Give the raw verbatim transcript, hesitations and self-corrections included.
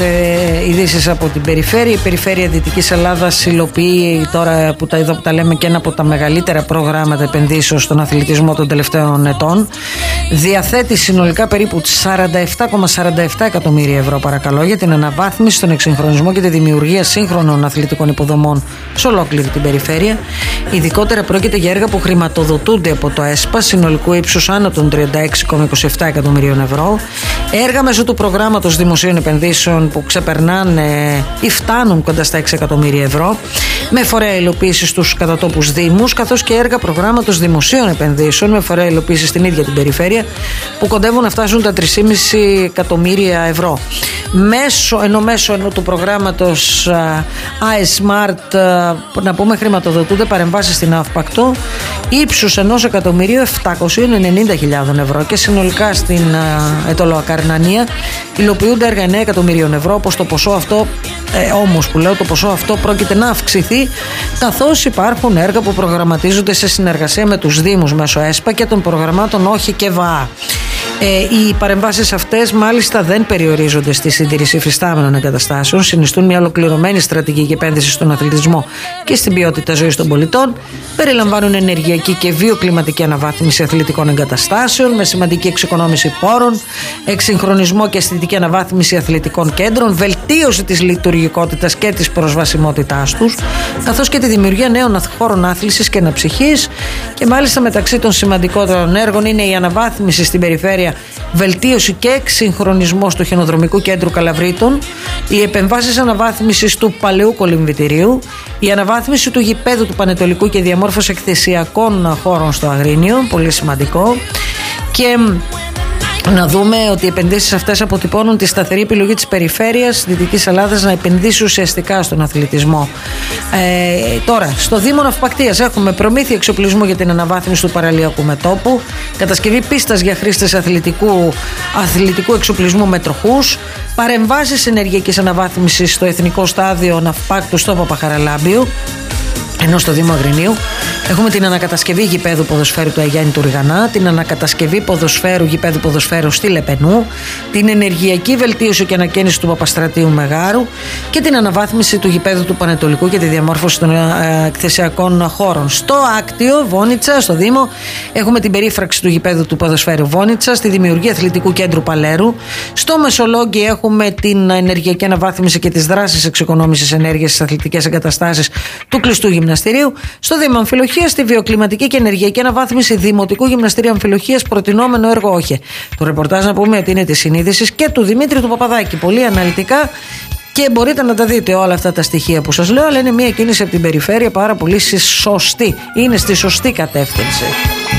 Ε, ειδήσεις από την περιφέρεια. Η περιφέρεια Δυτικής Ελλάδας υλοποιεί τώρα που τα, εδώ που τα λέμε και ένα από τα μεγαλύτερα προγράμματα επενδύσεων στον αθλητισμό των τελευταίων ετών. Διαθέτει συνολικά περίπου σαράντα επτά κόμμα σαράντα επτά εκατομμύρια ευρώ, παρακαλώ, για την αναβάθμιση, τον εξυγχρονισμό και τη δημιουργία σύγχρονων αθλητικών υποδομών σε ολόκληρη την περιφέρεια. Ειδικότερα πρόκειται για έργα που χρηματοδοτούνται από το ΕΣΠΑ συνολικού ύψους άνω των τριάντα έξι κόμμα είκοσι επτά εκατομμυρίων ευρώ. Έργα μέσω του προγράμματος δημοσίων επενδύσεων που ξεπερνάνε ή φτάνουν κοντά στα έξι εκατομμύρια ευρώ, με φορέα υλοποίηση στους κατατόπους δήμους, καθώς και έργα προγράμματος δημοσίων επενδύσεων με φορέα υλοποίηση στην ίδια την περιφέρεια, που κοντεύουν να φτάσουν τα τρία κόμμα πέντε εκατομμύρια ευρώ. Μέσω, ενώ μέσω ενώ του προγράμματος iSmart, να πούμε, χρηματοδοτούνται παρεμβάσεις στην Αύπακτο ύψους ενός εκατομμυρίου επτακόσιες ενενήντα χιλιάδες ευρώ, και συνολικά στην Ετωλοακαρνανία υλοποιούνται έργα εννέα εκατομμυρίων ευρώ. Όπως το ποσό αυτό, ε, όμως που λέω, το ποσό αυτό πρόκειται να αυξηθεί, καθώς υπάρχουν έργα που προγραμματίζονται σε συνεργασία με τους Δήμους μέσω ΕΣΠΑ και των προγραμμάτων Όχι και ΒΑΑ. Ε, οι παρεμβάσεις αυτές μάλιστα δεν περιορίζονται στη συντήρηση υφιστάμενων εγκαταστάσεων, συνιστούν μια ολοκληρωμένη στρατηγική επένδυση στον αθλητισμό και στην ποιότητα ζωής των πολιτών, περιλαμβάνουν ενεργειακή και βιοκλιματική αναβάθμιση αθλητικών εγκαταστάσεων με σημαντική εξοικονόμηση πόρων, εξυγχρονισμό και αισθητική αναβάθμιση αθλητικών κέντρων, βελτίωση της λειτουργικότητας και της προσβασιμότητάς τους, καθώς και τη δημιουργία νέων χώρων άθλησης και αναψυχής. Και μάλιστα μεταξύ των σημαντικότερων έργων είναι η αναβάθμιση στην περιφέρεια, βελτίωση και εξυγχρονισμός του χιονοδρομικού κέντρου Καλαβρίτων, οι επεμβάσεις αναβάθμισης του παλαιού κολυμβητηρίου, η αναβάθμιση του γηπέδου του Πανετολικού και διαμόρφωση εκθεσιακών χώρων στο Αγρίνιο, πολύ σημαντικό. Και να δούμε ότι οι επενδύσεις αυτές αποτυπώνουν τη σταθερή επιλογή της περιφέρειας Δυτικής Ελλάδας να επενδύσει ουσιαστικά στον αθλητισμό. Ε, τώρα, στο Δήμο Ναυπακτίας έχουμε προμήθεια εξοπλισμού για την αναβάθμιση του παραλιακού μετώπου, κατασκευή πίστας για χρήστες αθλητικού, αθλητικού εξοπλισμού με τροχούς, παρεμβάσεις ενεργειακής αναβάθμισης στο Εθνικό Στάδιο Ναυπάκτου στο Παπαχαραλάμπιο. Ενώ στο Δήμο Αγρινίου έχουμε την ανακατασκευή γηπέδου ποδοσφαίρου του Αγιάννη του Ριγανά, την ανακατασκευή ποδοσφαίρου, γηπέδου ποδοσφαίρου στη Λεπενού, την ενεργειακή βελτίωση και ανακαίνιση του Παπαστρατείου Μεγάρου και την αναβάθμιση του γηπέδου του Πανετολικού και τη διαμόρφωση των ε, εκθεσιακών χώρων. Στο Άκτιο, Βόνιτσα, στο Δήμο, έχουμε την περίφραξη του γηπέδου του ποδοσφαίρου Βόνιτσα, στη δημιουργία αθλητικού κέντρου Παλέρου. Στο Μεσολόγγι έχουμε την ενεργειακή αναβάθμιση και τις δράσεις εξοικονόμησης ενέργειας στις αθλητικές εγκαταστάσεις του κλειστού γυμναστηρίου. Στο Δήμο Αμφιλοχίας, στη βιοκλιματική και ενεργειακή αναβάθμιση δημοτικού γυμναστηρίου Αμφιλοχίας, προτινόμενο έργο όχι. Το ρεπορτάζ να πούμε ότι είναι της συνείδησης και του Δημήτρη του Παπαδάκη. Πολύ αναλυτικά και μπορείτε να τα δείτε όλα αυτά τα στοιχεία που σας λέω, αλλά είναι μια κίνηση από την περιφέρεια πάρα πολύ σωστή. Είναι στη σωστή κατεύθυνση.